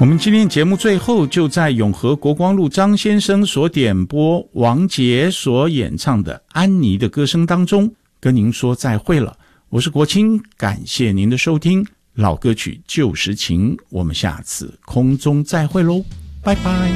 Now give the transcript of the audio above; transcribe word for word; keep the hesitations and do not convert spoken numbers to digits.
我们今天节目最后就在永和国光路张先生所点播王杰所演唱的安妮的歌声当中跟您说再会了。我是国清，感谢您的收听，老歌曲旧时情，我们下次空中再会咯，拜拜。